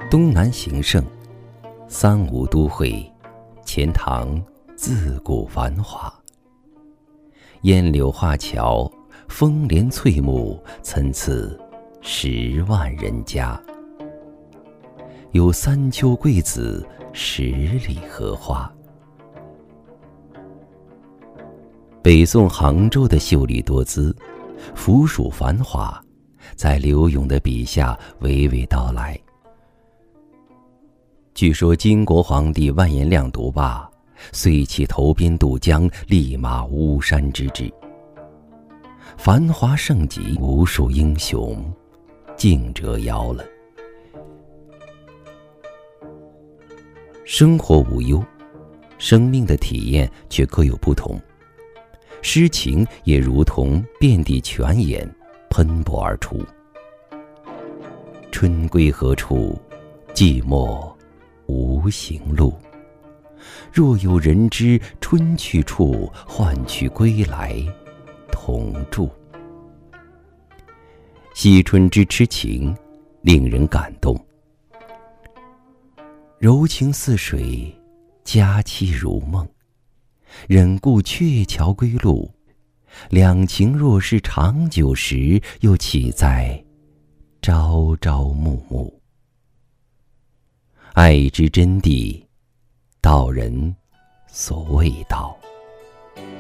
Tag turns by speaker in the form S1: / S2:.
S1: 东南形胜，三吴都会，钱塘自古繁华。烟柳画桥，风帘翠幕，参差10万人家。有三秋桂子，10里荷花。北宋杭州的秀丽多姿，府属繁华，在柳永的笔下娓娓道来。据说金国皇帝完颜亮独霸，遂起投鞭渡江，立马巫山之志。繁华盛极，无数英雄竞折腰了。生活无忧，生命的体验却各有不同。诗情也如同遍地泉眼，喷薄而出。春归何处？寂寞无行路。若有人知春去处，换取归来同住。惜春之痴情，令人感动。柔情似水，佳期如梦。忍顾鹊桥归路，两情若是长久时，又岂在朝朝暮暮。爱之真谛，道人所谓道。